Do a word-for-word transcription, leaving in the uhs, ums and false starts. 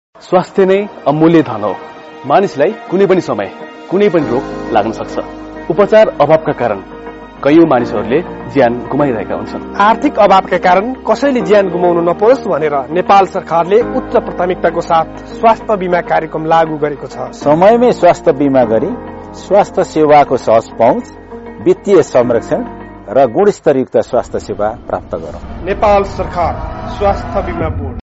स्वास्थ्य नै अमूल्य धन हो। मानिसलाई कुनै पनि समय कुनै पनि रोग लाग्न सक्छ। उपचार अभावका कारण कयौं मानिसहरूले ज्यान गुमाइरहेका हुन्छन्। आर्थिक अभावका कारण कसैले ज्यान गुमाउनु नपरोस् भनेर नेपाल सरकारले उच्च प्राथमिकताको साथ स्वास्थ्य बीमा कार्यक्रम लागू गरेको छ। समयमै स्वास्थ्य बीमा गरी स्वास्थ्य सेवाको सहज पहुँच, वित्तीय संरक्षण र गुणस्तरयुक्त स्वास्थ्य सेवा प्राप्त गरौं। नेपाल सरकार स्वास्थ्य बीमा बोर्ड।